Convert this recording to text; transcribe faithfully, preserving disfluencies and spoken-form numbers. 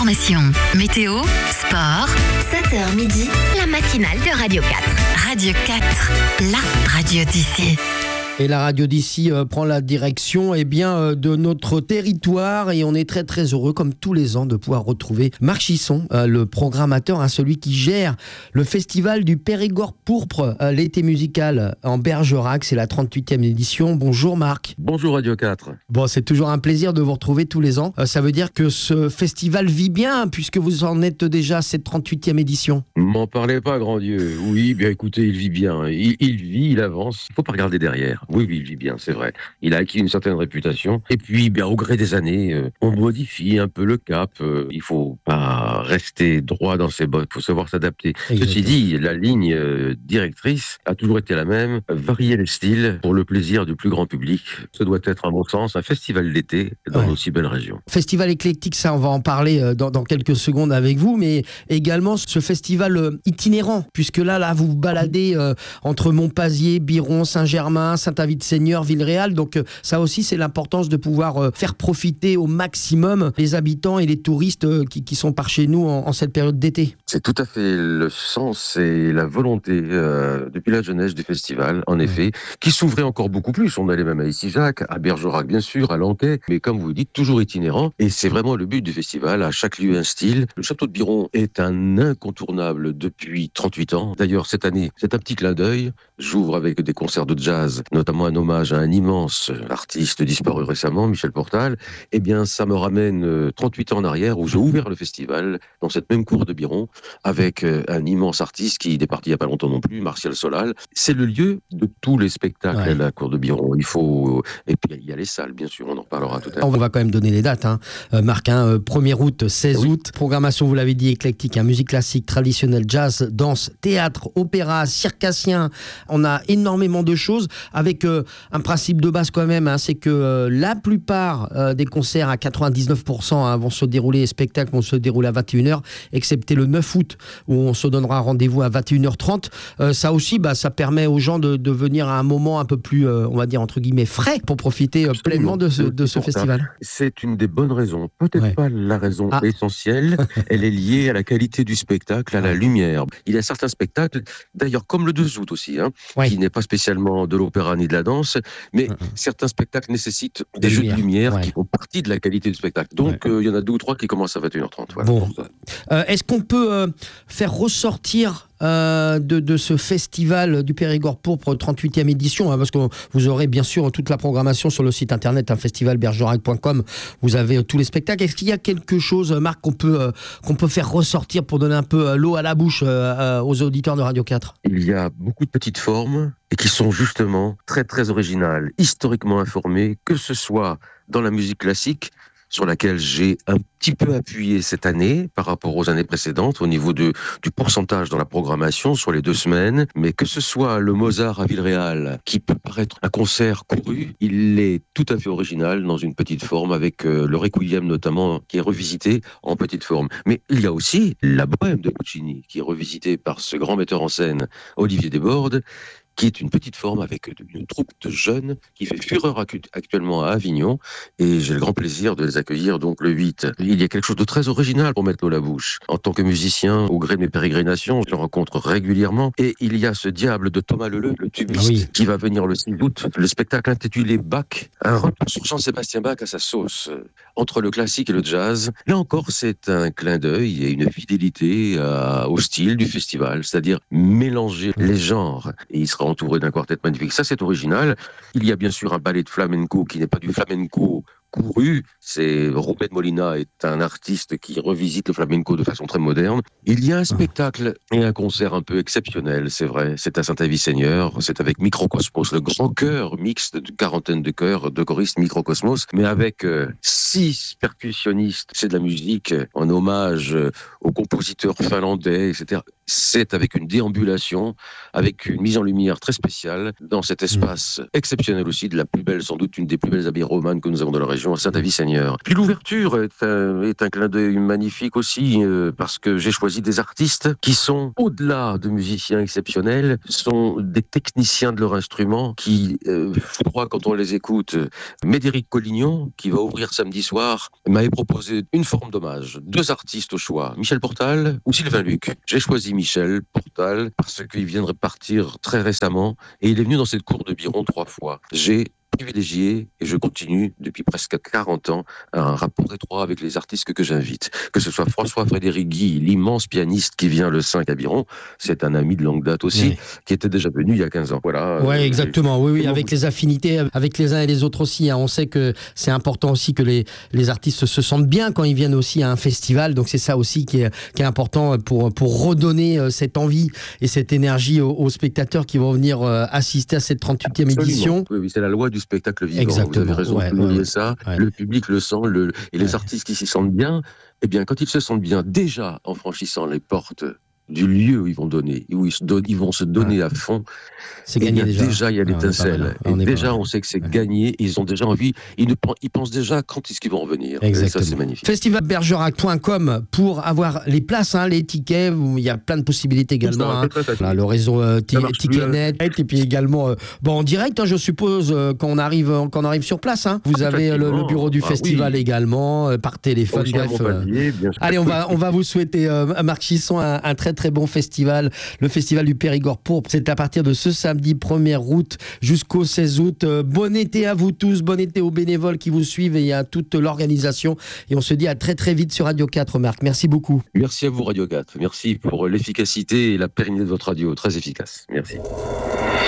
l'information. Météo, sport, sept heures midi, la matinale de Radio quatre. Radio quatre, la radio d'ici. Et la radio d'ici euh, prend la direction eh bien, euh, de notre territoire et on est très très heureux comme tous les ans de pouvoir retrouver Marc Chisson, euh, le programmateur, hein, celui qui gère le festival du Périgord pourpre, euh, l'été musical en Bergerac, c'est la trente-huitième édition. Bonjour Marc. Bonjour Radio quatre. Bon, c'est toujours un plaisir de vous retrouver tous les ans. Euh, ça veut dire que ce festival vit bien puisque vous en êtes déjà à cette trente-huitième édition. M'en parlez pas, grand Dieu. Oui, bien écoutez, il vit bien. Il, il vit, il avance. Il faut pas regarder derrière. Oui, oui, il vit bien, c'est vrai. Il a acquis une certaine réputation. Et puis, bien, au gré des années, euh, on modifie un peu le cap. Euh, il faut pas rester droit dans ses bottes. Il faut savoir s'adapter. Exactement. Ceci dit, la ligne euh, directrice a toujours été la même. Varier les styles pour le plaisir du plus grand public. Ce doit être, à mon sens, un festival d'été dans ouais. aussi belle région. Festival éclectique, ça, on va en parler euh, dans, dans quelques secondes avec vous, mais également ce festival euh, itinérant, puisque là, là, vous vous baladez euh, entre Monpazier, Biron, Saint-Germain, Saint-Avit-Seigneur, Villeréal. Donc euh, ça aussi, c'est l'importance de pouvoir euh, faire profiter au maximum les habitants et les touristes euh, qui, qui sont par chez nous en, en cette période d'été. C'est tout à fait le sens et la volonté euh, depuis la jeunesse du festival, en effet, mmh. qui s'ouvrait encore beaucoup plus. On allait même à Issy-Jacques, à Bergerac bien sûr, à Lanquet, mais comme vous dites, toujours itinérant. Et c'est vraiment le but du festival, à chaque lieu un style. Le château de Biron est un incontournable depuis trente-huit ans. D'ailleurs, cette année, c'est un petit clin d'œil. J'ouvre avec des concerts de jazz, notamment un hommage à un immense artiste disparu récemment, Michel Portal. Eh bien, ça me ramène trente-huit ans en arrière où j'ai ouvert le festival dans cette même cour de Biron avec un immense artiste qui n'est parti il n'y a pas longtemps non plus, Martial Solal. C'est le lieu de tous les spectacles ouais. à la cour de Biron. Il faut... Et puis, il y a les salles, bien sûr, on en reparlera tout à l'heure. On va quand même donner les dates, hein. euh, Marc, hein, premier août, seize oui. août. Programmation, vous l'avez dit, éclectique, hein, musique classique, traditionnelle, jazz, danse, théâtre, opéra, circassien. On a énormément de choses avec euh, un principe de base quand même, hein, c'est que euh, la plupart euh, des concerts à quatre-vingt-dix-neuf pour cent hein, vont se dérouler, les spectacles vont se dérouler à vingt et une heures, excepté le neuf août où on se donnera rendez-vous à vingt et une heures trente. Euh, ça aussi, bah, ça permet aux gens de, de venir à un moment un peu plus, euh, on va dire entre guillemets, frais pour profiter euh, pleinement de ce, de ce festival. C'est une des bonnes raisons, peut-être ouais. pas la raison ah. essentielle, elle est liée à la qualité du spectacle, à la lumière. Il y a certains spectacles, d'ailleurs comme le deux août aussi, hein, ouais. qui n'est pas spécialement de l'opéra ni de la danse, mais uh-huh. certains spectacles nécessitent des, des jeux de lumière ouais. qui font partie de la qualité du spectacle. Donc, il ouais. euh, y en a deux ou trois qui commencent à vingt et une heures trente. Voilà, bon. euh, est-ce qu'on peut euh, faire ressortir Euh, de, de ce festival du Périgord pourpre, trente-huitième édition, hein, parce que vous aurez bien sûr toute la programmation sur le site internet, hein, festival bergerac point com, vous avez euh, tous les spectacles. Est-ce qu'il y a quelque chose, Marc, qu'on peut, euh, qu'on peut faire ressortir pour donner un peu euh, l'eau à la bouche euh, euh, aux auditeurs de Radio quatre? Il y a beaucoup de petites formes et qui sont justement très très originales, historiquement informées, que ce soit dans la musique classique, sur laquelle j'ai un petit peu appuyé cette année par rapport aux années précédentes au niveau de, du pourcentage dans la programmation sur les deux semaines, mais que ce soit le Mozart à Villeréal, qui peut paraître un concert couru, il est tout à fait original dans une petite forme avec euh, le Requiem notamment qui est revisité en petite forme. Mais il y a aussi la Bohème de Puccini qui est revisitée par ce grand metteur en scène Olivier Desbordes, qui est une petite forme avec une troupe de jeunes qui fait fureur actuellement à Avignon, et j'ai le grand plaisir de les accueillir donc le huit. Il y a quelque chose de très original pour mettre l'eau à la bouche. En tant que musicien, au gré de mes pérégrinations, je le rencontre régulièrement, et il y a ce diable de Thomas Leleu, le tubiste, oui. qui va venir le six août. Le spectacle intitulé Bach, un retour sur Jean-Sébastien Bach à sa sauce, entre le classique et le jazz. Là encore, c'est un clin d'œil et une fidélité à, au style du festival, c'est-à-dire mélanger les genres, et il sera entouré d'un quartet magnifique. Ça, c'est original. Il y a bien sûr un ballet de flamenco qui n'est pas du flamenco couru. C'est Rubén Molina est un artiste qui revisite le flamenco de façon très moderne. Il y a un spectacle et un concert un peu exceptionnel, c'est vrai. C'est à Saint-Avit-Seigneur. C'est avec Microcosmos, le grand chœur mixte de quarantaine de chœurs, de choristes Microcosmos, mais avec euh, six percussionnistes. C'est de la musique en hommage aux compositeurs finlandais, et cetera. c'est avec une déambulation, avec une mise en lumière très spéciale dans cet espace mmh. exceptionnel aussi, de la plus belle, sans doute une des plus belles abbayes romanes que nous avons dans la région, à Saint-Avie-Seigneur. Puis l'ouverture est un, est un clin d'œil magnifique aussi, euh, parce que j'ai choisi des artistes qui sont, au-delà de musiciens exceptionnels, sont des techniciens de leur instrument qui, euh, je crois, quand on les écoute, Médéric Collignon, qui va ouvrir samedi soir, m'avait proposé une forme d'hommage. Deux artistes au choix, Michel Portal ou Sylvain Luc. J'ai choisi Michel Portal parce qu'il vient de partir très récemment et il est venu dans cette cour de Biron trois fois. J'ai privilégié et je continue depuis presque quarante ans un rapport étroit avec les artistes que, que j'invite. Que ce soit François-Frédéric Guy, l'immense pianiste qui vient le cinq à Biron, c'est un ami de longue date aussi, oui. qui était déjà venu il y a quinze ans. Voilà. Oui, exactement. Oui, oui, avec les affinités, avec les uns et les autres aussi. Hein. On sait que c'est important aussi que les, les artistes se sentent bien quand ils viennent aussi à un festival. Donc c'est ça aussi qui est, qui est important pour, pour redonner cette envie et cette énergie aux, aux spectateurs qui vont venir assister à cette trente-huitième Absolument. édition. Oui, oui, c'est la loi du spectacle vivant. Exactement. Vous avez raison ouais, de souligner ouais, ça. Ouais. Le public le sent, le, et les ouais. artistes qui s'y sentent bien, eh bien, quand ils se sentent bien, déjà en franchissant les portes du lieu où ils vont donner, où ils, se donnent, ils vont se donner ouais. à fond, c'est gagné déjà. Déjà, il y a l'étincelle. Et déjà, on sait que c'est ouais. gagné. Ils ont déjà envie. Ils, ne, ils pensent déjà quand est-ce qu'ils vont revenir. Exactement. Et ça, c'est magnifique. festival bergerac point com pour avoir les places, hein, les tickets. Il y a plein de possibilités également. Hein. Là, le réseau euh, t- Ticketnet et puis également euh, bon, en direct, hein, je suppose, euh, quand on arrive, euh, quand on arrive sur place. Hein. Vous ah, avez le, le bureau du ah, festival oui. également, euh, par téléphone. Aussi bref. Euh... Allez, on va, on va vous souhaiter, euh, Marc Chisson, un, un très très bon festival. Le festival du Périgord pourpre. C'est à partir de ce samedi premier août jusqu'au seize août. Euh, bon été à vous tous, bon été aux bénévoles qui vous suivent et à toute l'organisation. Et on se dit à très très vite sur Radio quatre, Marc. Merci beaucoup. Merci à vous, Radio quatre. Merci pour l'efficacité et la pérennité de votre radio. Très efficace. Merci.